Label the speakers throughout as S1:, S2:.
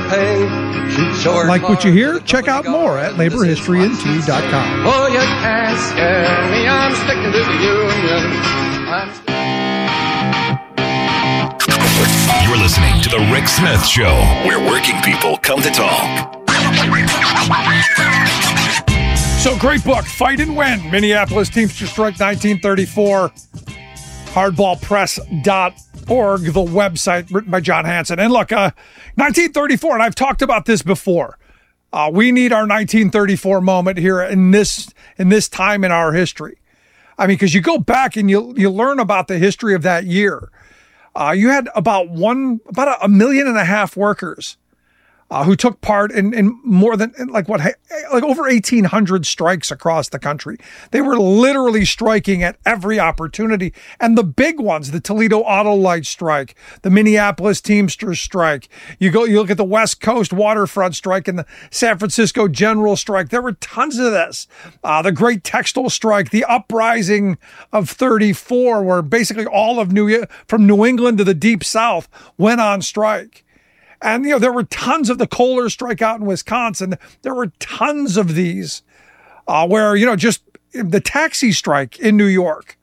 S1: pay.
S2: Like what you hear? Check out more at laborhistoryin2.com.
S1: Oh, you can't scare me. I'm sticking to the union.
S3: You're listening to The Rick Smith Show, where working people come to talk.
S2: So, great book, Fight and Win, Minneapolis Teamsters Strike 1934, hardballpress.org, the website, written by John Hanson. And look, 1934, and I've talked about this before. We need our 1934 moment here in this time in our history. I mean, because you go back and you learn about the history of that year. You had about 1.5 million workers who took part in more than like over 1,800 strikes across the country. They were literally striking at every opportunity. And the big ones, the Toledo Auto Light strike, the Minneapolis Teamsters strike. You look at the West Coast Waterfront strike and the San Francisco General strike. There were tons of this. The Great Textile Strike, the Uprising of 34, where basically all of from New England to the Deep South went on strike. And, there were tons of the Kohler strike out in Wisconsin. There were tons of these where, just the taxi strike in New York,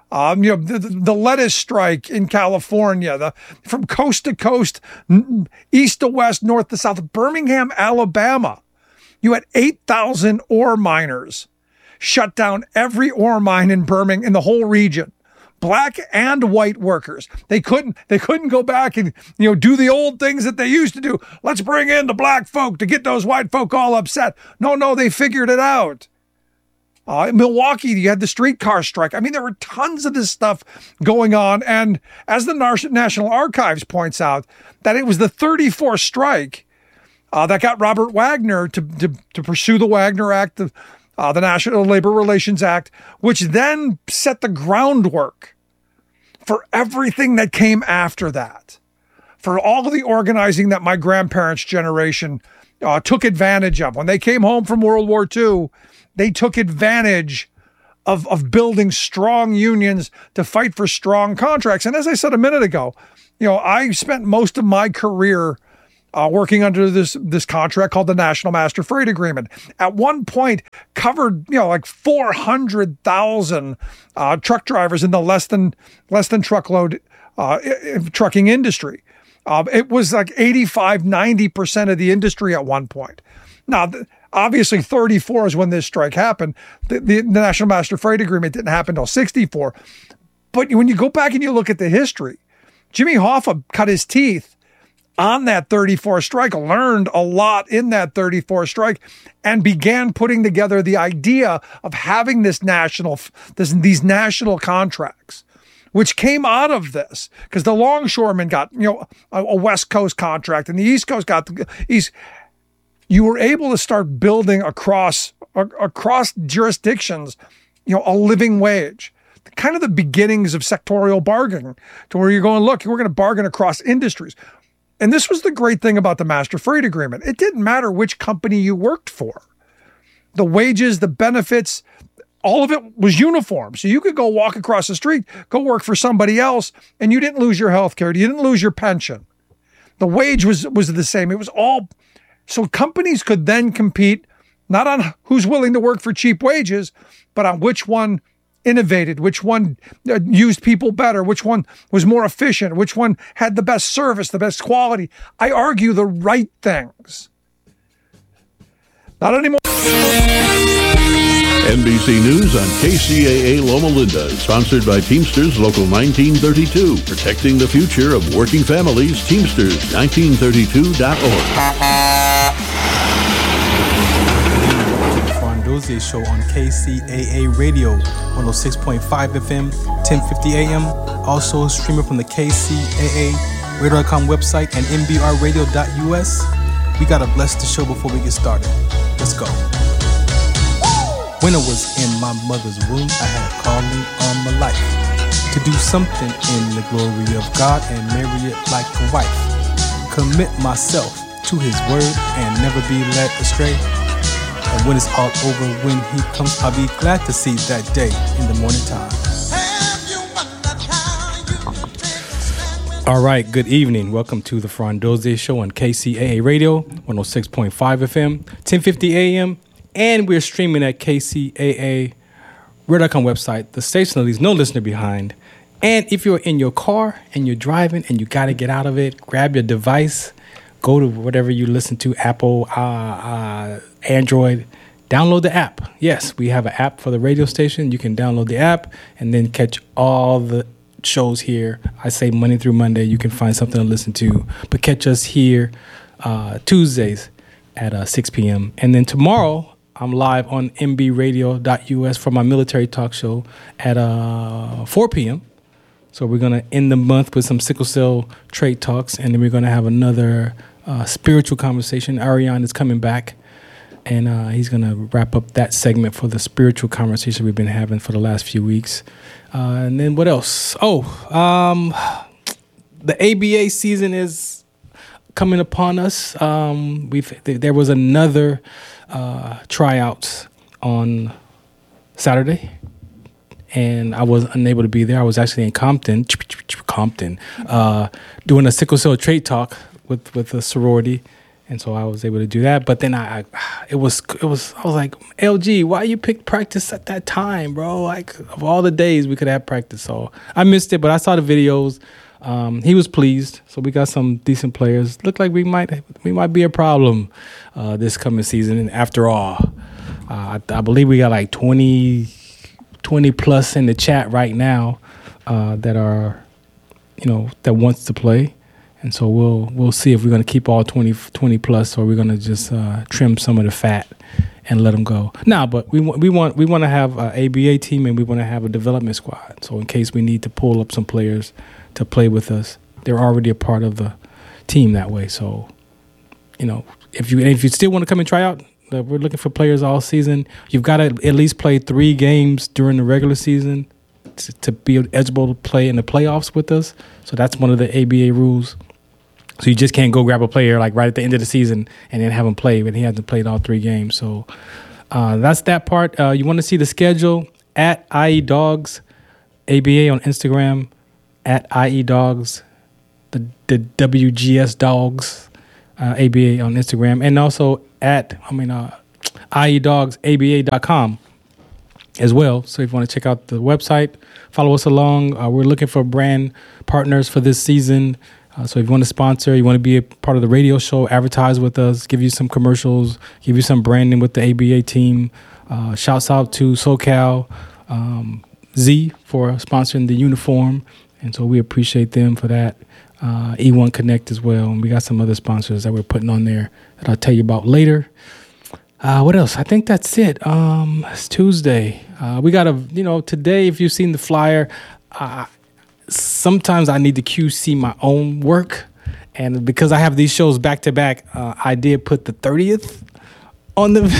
S2: the lettuce strike in California, from coast to coast, east to west, north to south, Birmingham, Alabama. You had 8,000 ore miners shut down every ore mine in Birmingham, in the whole region. Black and white workers. They couldn't go back and, do the old things that they used to do. Let's bring in the black folk to get those white folk all upset. No, they figured it out. In Milwaukee, you had the streetcar strike. I mean, there were tons of this stuff going on. And as the National Archives points out, that it was the 34 strike that got Robert Wagner to pursue the Wagner Act, the National Labor Relations Act, which then set the groundwork for everything that came after that, for all of the organizing that my grandparents' generation took advantage of. When they came home from World War II, they took advantage of building strong unions to fight for strong contracts. And as I said a minute ago, I spent most of my career working under this contract called the National Master Freight Agreement. At one point, covered like 400,000 truck drivers in the less than truckload trucking industry. It was like 85-90% of the industry at one point. Now, obviously, 34 is when this strike happened. The National Master Freight Agreement didn't happen until 64. But when you go back and you look at the history, Jimmy Hoffa cut his teeth on that 34 strike, learned a lot in that 34 strike, and began putting together the idea of having these national contracts, which came out of this because the longshoremen got a West Coast contract and the East Coast got the East. You were able to start building across jurisdictions, a living wage. Kind of the beginnings of sectorial bargaining, to where you're going, look, we're going to bargain across industries. And this was the great thing about the Master Freight Agreement. It didn't matter which company you worked for. The wages, the benefits, all of it was uniform. So you could go walk across the street, go work for somebody else, and you didn't lose your health care. You didn't lose your pension. The wage was the same. It was all... So companies could then compete not on who's willing to work for cheap wages, but on which one innovated, which one used people better, which one was more efficient, which one had the best service, the best quality. I argue the right things. Not anymore.
S4: NBC News on KCAA Loma Linda, sponsored by Teamsters Local 1932, protecting the future of working families. Teamsters1932.org.
S5: Dozier Show on KCAA Radio, 106.5 FM, 1050 AM. Also streaming from the KCAA Radio.com website and MBRradio.us. We gotta bless the show before we get started. Let's go. When I was in my mother's womb, I had a calling on my life to do something in the glory of God and marry it like a wife. Commit myself to His word and never be led astray. And when it's all over, when He comes, I'll be glad to see that day in the morning time. All right, good evening. Welcome to the Frondoze Show on KCAA Radio, 106.5 FM, 1050 AM, and we're streaming at KCAA Radio.com website, the station that leaves no listener behind. And if you're in your car and you're driving and you got to get out of it, grab your device, go to whatever you listen to, Apple, Android, download the app. Yes, we have an app for the radio station. You can download the app and then catch all the shows here. I say Monday through Monday. You can find something to listen to. But catch us here Tuesdays at 6 p.m. And then tomorrow, I'm live on mbradio.us for my military talk show at 4 p.m. So we're going to end the month with some sickle cell trait talks, and then we're going to have another spiritual conversation. Ariane is coming back, and he's going to wrap up that segment for the spiritual conversation we've been having for the last few weeks. And then what else? The ABA season is coming upon us. There was another tryouts on Saturday, and I was unable to be there. I was actually in Compton, doing a sickle cell trait talk with a sorority, and so I was able to do that. But then I was like, LG, why you pick practice at that time, bro? Like, of all the days we could have practice, so I missed it. But I saw the videos. He was pleased, so we got some decent players. Looked like we might be a problem this coming season. And after all, I believe we got like 20 plus in the chat right now that are, that wants to play. And so we'll see if we're going to keep all 20 plus, or we're going to just trim some of the fat and let them go. Nah, but we want to have an ABA team, and we want to have a development squad. So in case we need to pull up some players to play with us, they're already a part of the team that way. So, if you still want to come and try out, we're looking for players all season. You've got to at least play 3 games during the regular season to be eligible to play in the playoffs with us. So that's one of the ABA rules. So you just can't go grab a player like right at the end of the season and then have him play, but he hasn't played all 3 games. So that's that part. You want to see the schedule at IE Dogs ABA on Instagram, at IE Dogs, the WGS Dogs ABA on Instagram, and also at IEDogsABA.com as well. So if you want to check out the website, follow us along. We're looking for brand partners for this season. So if you want to sponsor, you want to be a part of the radio show, advertise with us, give you some commercials, give you some branding with the ABA team. Shouts out to SoCal Z for sponsoring the uniform. And so we appreciate them for that. E1 Connect as well. And we got some other sponsors that we're putting on there that I'll tell you about later. What else? I think that's it. It's Tuesday. We got today, if you've seen the flyer, sometimes I need to QC my own work. And because I have these shows back to back, I did put the 30th on the...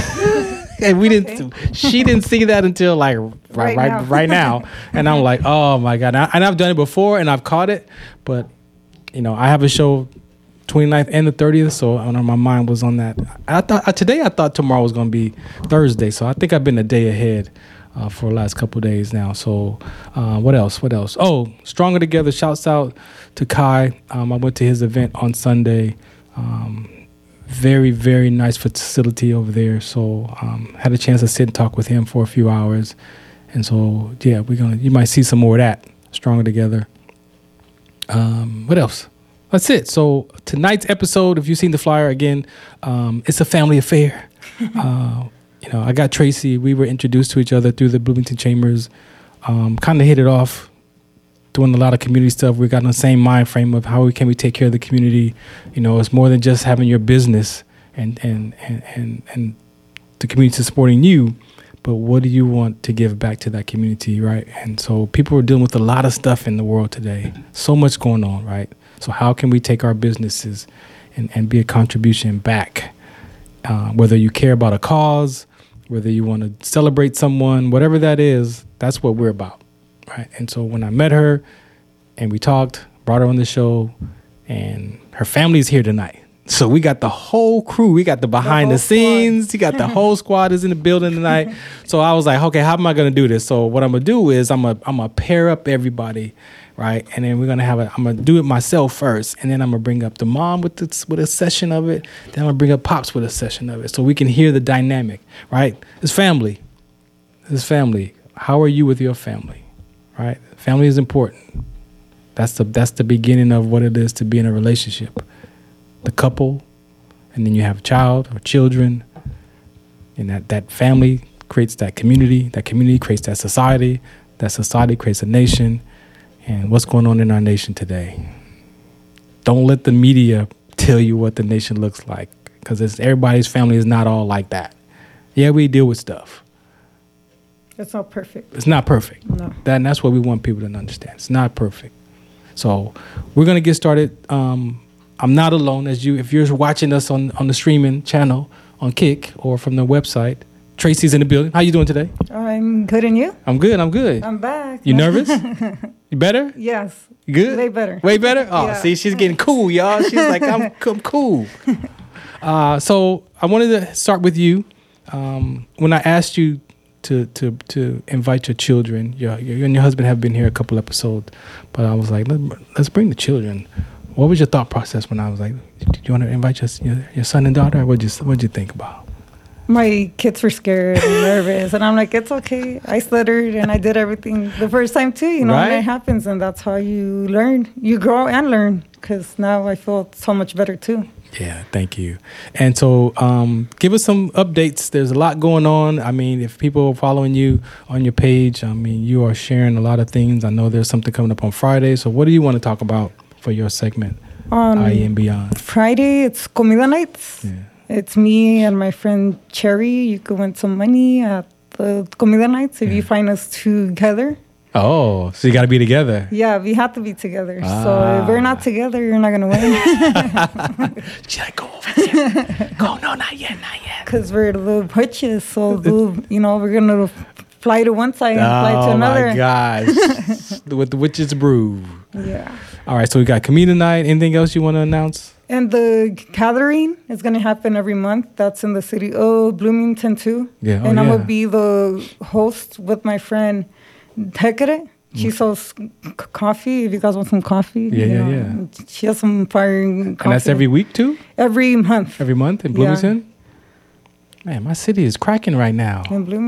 S5: and she didn't see that until like right now. And I'm like, oh my God. And I've done it before and I've caught it, but I have a show 29th and the 30th. So my mind was on that. I thought tomorrow was going to be Thursday. So I think I've been a day ahead for the last couple of days now. So what else? Oh, Stronger Together. Shouts out to Kai. I went to his event on Sunday. Very, very nice facility over there. So had a chance to sit and talk with him for a few hours. And so, yeah, you might see some more of that. Stronger Together. What else? That's it. So tonight's episode, if you've seen the flyer again, it's a family affair. I got Tracy. We were introduced to each other through the Bloomington Chambers. Kind of hit it off. Doing a lot of community stuff. We got in the same mind frame of how can we take care of the community. It's more than just having your business and the community supporting you, but what do you want to give back to that community, right? And so people are dealing with a lot of stuff in the world today. So much going on, right? So how can we take our businesses and be a contribution back? Whether you care about a cause, whether you want to celebrate someone, whatever that is, that's what we're about. Right. And so when I met her and we talked, brought her on the show, and her family's here tonight. So we got the whole crew. We got the behind the scenes. You got the whole squad is in the building tonight. So I was like, okay, how am I going to do this? So what I'm going to do is I'm going to pair up everybody, right? And then I'm gonna do it myself first, and then I'm gonna bring up the mom with a session of it. Then I'm gonna bring up pops with a session of it, so we can hear the dynamic, right? It's family. It's family. How are you with your family, right? Family is important. That's the beginning of what it is to be in a relationship. The couple, and then you have a child or children, and that family creates that community. That community creates that society. That society creates a nation. And what's going on in our nation today? Don't let the media tell you what the nation looks like, because everybody's family is not all like that. Yeah, we deal with stuff.
S6: It's not perfect.
S5: It's not perfect.
S6: No.
S5: And that's what we want people to understand. It's not perfect. So we're gonna get started. I'm not alone. If you're watching us on the streaming channel on Kick or from the website, Tracy's in the building. How you doing today?
S6: I'm good, and you?
S5: I'm good.
S6: I'm back.
S5: You nervous? You better?
S6: Yes.
S5: You good?
S6: Way better.
S5: Way better? Oh,
S6: Yeah.
S5: See, she's getting cool, y'all. She's like, I'm cool. So I wanted to start with you. When I asked you to invite your children, you and your husband have been here a couple episodes, but I was like, let's bring the children. What was your thought process when I was like, do you want to invite your son and daughter? What'd you think about?
S6: My kids were scared and nervous, and I'm like, it's okay. I stuttered, and I did everything the first time too, and
S5: Right?
S6: it happens, and that's how you learn. You grow and learn, because now I feel so much better too.
S5: Yeah, thank you. And so give us some updates. There's a lot going on. I mean, if people are following you on your page, I mean, you are sharing a lot of things. I know there's something coming up on Friday. So what do you want to talk about for your segment, IE and Beyond?
S6: Friday, it's Comida Nights.
S5: Yeah.
S6: It's me and my friend Cherry. You can win some money at the Comida Nights if you find us together.
S5: Oh, so you got to be together.
S6: Yeah, we have to be together. So if we're not together, you're not going to win.
S5: She's like, go over there. Go, no, not yet.
S6: Because we're little witches. So, we're going to fly to one side and fly to another.
S5: Oh, my gosh. With the witch's brew.
S6: Yeah.
S5: All right, so we got Comida Night. Anything else you want to announce?
S6: And the gathering is going to happen every month. That's in the city of Bloomington, too.
S5: Yeah.
S6: And I'm going to be the host with my friend Tekere. She sells coffee. If you guys want some coffee.
S5: Yeah.
S6: She has some fire coffee.
S5: And that's every week, too?
S6: Every month.
S5: Every month in Bloomington? Man, my city is cracking right now.
S6: In Bloomington.